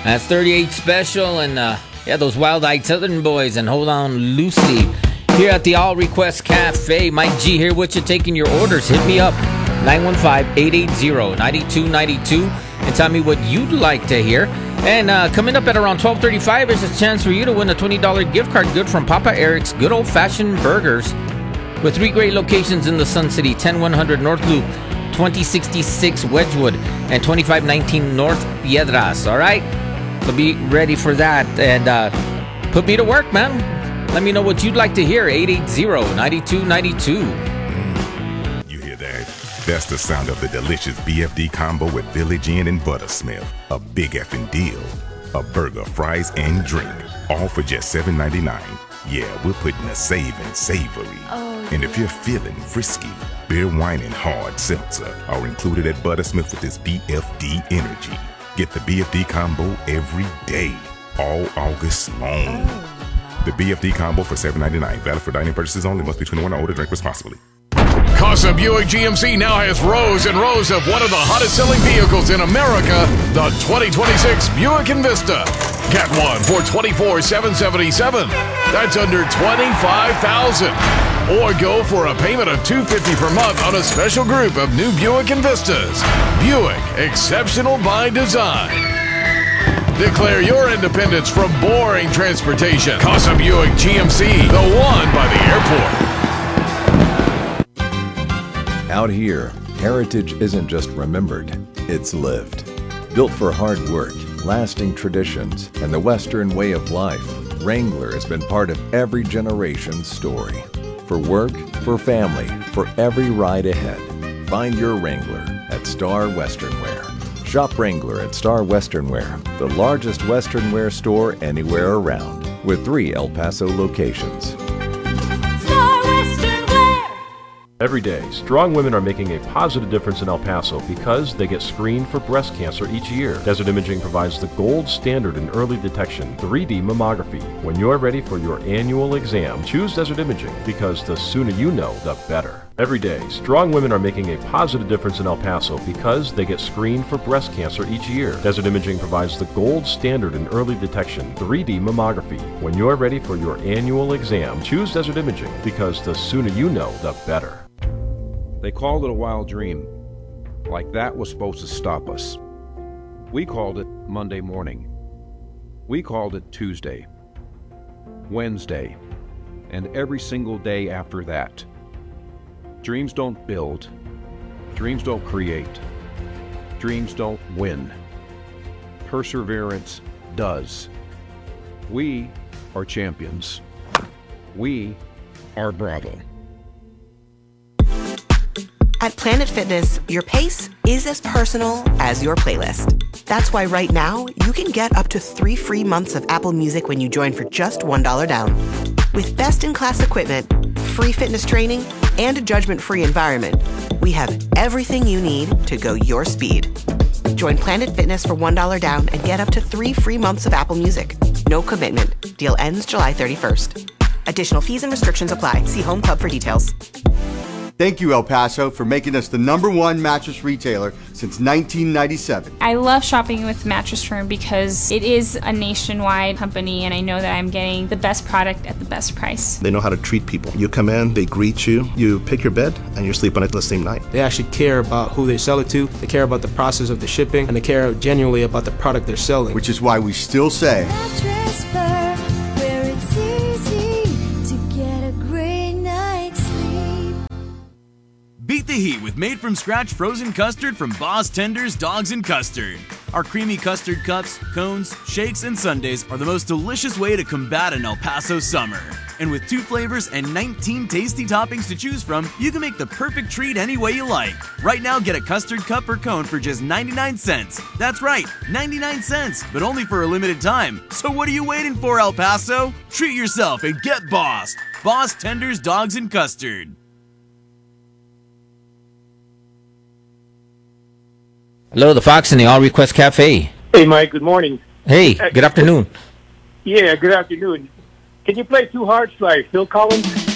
That's 38 Special and those Wild-Eyed Southern Boys and Hold On Loosely here at the All Request Cafe. Mike G here with you, taking your orders. Hit me up 915-880-9292 and tell me what you'd like to hear. And coming up at around 12:35 is a chance for you to win a $20 gift card good from Papa Eric's Good Old Fashioned Burgers, with 3 great locations in the Sun City: 10100 North Loop, 2066 Wedgwood, and 2519 North Piedras. All right, so be ready for that and put me to work, man. Let me know what you'd like to hear. 880-9292. You hear that? That's the sound of the delicious BFD combo with Village Inn and Buttersmith. A big effing deal. A burger, fries, and drink, all for just $7.99. Yeah, we're putting a saving savory. And if you're feeling frisky, beer, wine, and hard seltzer are included at Buttersmith with this BFD energy. Get the BFD combo every day, all August long. The BFD combo for $7.99. Valid for dining purchases only. Must be 21 or older. Drink responsibly. Casa Buick GMC now has rows and rows of one of the hottest selling vehicles in America, the 2026 Buick Envista. Get one for $24,777. That's under $25,000. Or go for a payment of $250 per month on a special group of new Buick Envistas. Buick, exceptional by design. Declare your independence from boring transportation. Casa Buick GMC, the one by the airport. Out here, heritage isn't just remembered, it's lived. Built for hard work, lasting traditions, and the Western way of life, Wrangler has been part of every generation's story. For work, for family, for every ride ahead. Find your Wrangler at Star Western Wear. Shop Wrangler at Star Western Wear, the largest Western wear store anywhere around, with 3 El Paso locations. Every day, strong women are making a positive difference in El Paso because they get screened for breast cancer each year. Desert Imaging provides the gold standard in early detection, 3D mammography. When you're ready for your annual exam, choose Desert Imaging because the sooner you know, the better. Every day, strong women are making a positive difference in El Paso because they get screened for breast cancer each year. Desert Imaging provides the gold standard in early detection, 3D mammography. When you're ready for your annual exam, choose Desert Imaging because the sooner you know, the better. They called it a wild dream, like that was supposed to stop us. We called it Monday morning. We called it Tuesday, Wednesday, and every single day after that. Dreams don't build. Dreams don't create. Dreams don't win. Perseverance does. We are champions. We are Bravo. At Planet Fitness, your pace is as personal as your playlist. That's why right now, you can get up to 3 free months of Apple Music when you join for just $1 down. With best-in-class equipment, free fitness training, and a judgment-free environment, we have everything you need to go your speed. Join Planet Fitness for $1 down and get up to 3 free months of Apple Music. No commitment. Deal ends July 31st. Additional fees and restrictions apply. See Home Club for details. Thank you, El Paso, for making us the #1 mattress retailer since 1997. I love shopping with Mattress Firm because it is a nationwide company, and I know that I'm getting the best product at the best price. They know how to treat people. You come in, they greet you, you pick your bed, and you sleep on it the same night. They actually care about who they sell it to, they care about the process of the shipping, and they care genuinely about the product they're selling. Which is why we still say, Mattress Firm, where it's easy to get a great night's sleep. Beat the heat with made-from-scratch frozen custard from Boss Tenders Dogs and Custard. Our creamy custard cups, cones, shakes, and sundaes are the most delicious way to combat an El Paso summer. And with 2 flavors and 19 tasty toppings to choose from, you can make the perfect treat any way you like. Right now, get a custard cup or cone for just 99 cents. That's right, 99 cents, but only for a limited time. So what are you waiting for, El Paso? Treat yourself and get bossed. Boss Tenders Dogs and Custard. Hello, the Fox in the All Request Cafe. Hey, Mike. Good morning. Hey, good afternoon. Yeah, good afternoon. Can you play Two Hearts by Phil Collins?